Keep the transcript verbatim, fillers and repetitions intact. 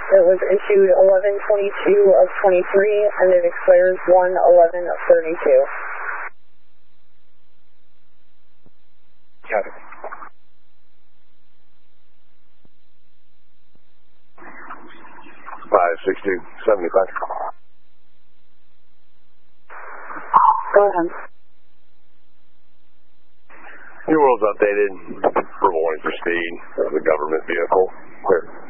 It was issued eleven twenty-two of twenty-three, and it expires one eleven of thirty-two. Copy. five six two seventy-five. Go ahead. New world's updated. Approval warning for speed of the government vehicle. Clear.